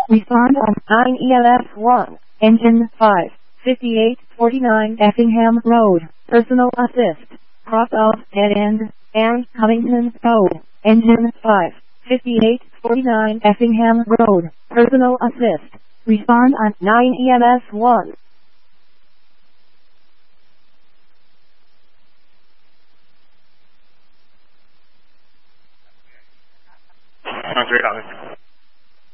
Respond on 9 EMS 1. Engine 5. 5849 Effingham Road. Personal assist. Cross of dead end. And Covington Code. Engine 5. 5849 Effingham Road. Personal assist. Respond on 9 EMS 1. Great,